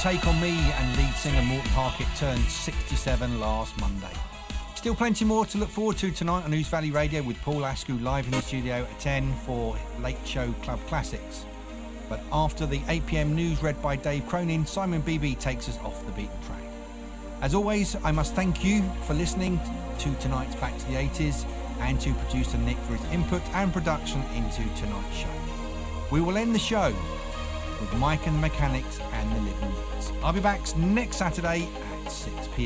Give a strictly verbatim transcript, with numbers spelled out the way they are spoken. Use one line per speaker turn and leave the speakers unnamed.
Take On Me and lead singer Morten Harket turned sixty-seven last Monday. Still plenty more to look forward to tonight on Ouse Valley Radio with Paul Askew live in the studio at ten for Late Show Club Classics. But after the eight p.m. news read by Dave Cronin, Simon Beebe takes us off the beaten track. As always, I must thank you for listening to tonight's Back to the eighties and to producer Nick for his input and production into tonight's show. We will end the show with Mike and the Mechanics and the Living Years. I'll be back next Saturday at six p.m.